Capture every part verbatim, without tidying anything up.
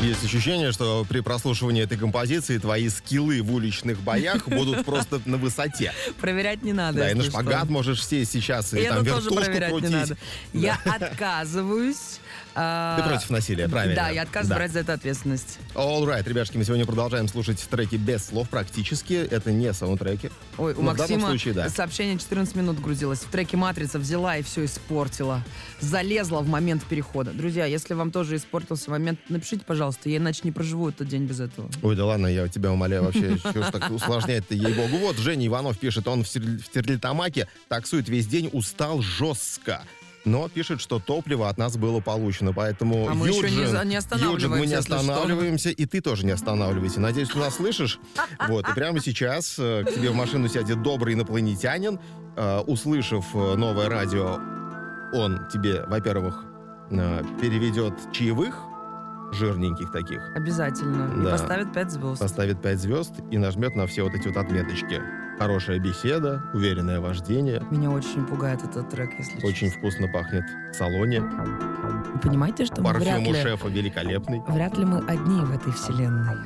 Есть ощущение, что при прослушивании этой композиции твои скиллы в уличных боях будут просто на высоте. Проверять не надо. Да, и на если шпагат что. можешь сесть сейчас и И там это тоже вертушку проверять крутить. не надо. Я отказываюсь. Ты против насилия, правильно? Да, я отказываюсь Да. брать за это ответственность. All right, ребяшки, мы сегодня продолжаем слушать треки без слов практически. Это не саундтреки. Ой, у Но в данном Максима случае, да. сообщение четырнадцать минут грузилось. В треке «Матрица» взяла и все испортила. Залезла в момент перехода. Друзья, если вам тоже испортился момент, напишите, пожалуйста, я иначе не проживу этот день без этого. Ой, да ладно, я тебя умоляю, вообще, что ж так усложняет-то, ей-богу. Вот, Женя Иванов пишет, он в Стер- в Стерлитамаке таксует весь день, устал жестко. Но пишет, что топливо от нас было получено, поэтому, А мы еще не Юджин, за- не останавливаемся, Юджин, мы не если что. останавливаемся, и ты тоже не останавливайся. Надеюсь, ты нас слышишь. Вот, и прямо сейчас э, к тебе в машину сядет добрый инопланетянин. Э, услышав э, новое радио, он тебе, во-первых, э, переведет чаевых, жирненьких таких, Обязательно. Да. И поставит пять звезд. поставит пять звезд и нажмет на все вот эти вот отметочки. Хорошая беседа, уверенное вождение. Меня очень пугает этот трек, если Очень честно. вкусно пахнет в салоне. Вы понимаете, что мы вряд Парфюм у ли, шефа великолепный. вряд ли мы одни в этой вселенной.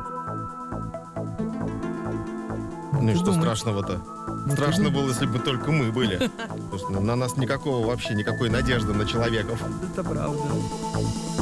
Ну и Ты что думаешь? страшного-то? Вот Страшно ты было, если бы только мы были. Потому что на нас никакого вообще, никакой надежды на человеков. Это правда.